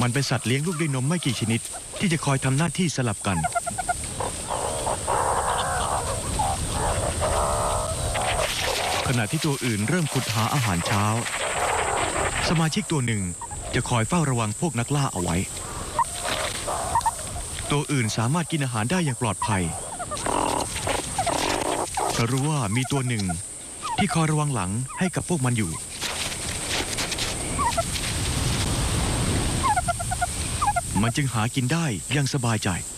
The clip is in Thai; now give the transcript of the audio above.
มันเป็นสัตว์เลี้ยงลูกด้วยนมไม่กี่ชนิดที่จะคอยทำหน้าที่สลับกันขณะที่ตัวอื่นเริ่มขุดหาอาหารเช้าสมาชิกตัวหนึ่งจะคอยเฝ้าระวังพวกนักล่าเอาไว้ตัวอื่นสามารถกินอาหารได้อย่างปลอดภัยเพราะรู้ว่ามีตัวหนึ่งที่คอยระวังหลังให้กับพวกมันอยู่มันจึงหากินได้อย่างสบายใจ